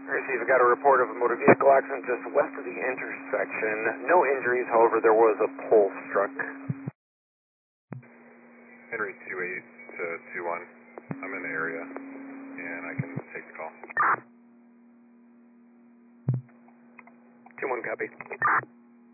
Receive, I got a report of a motor vehicle accident just west of the intersection. No injuries, however, there was a pole struck. Henry 28 to 21. I'm in the area, and I can take the call. 2-1, copy.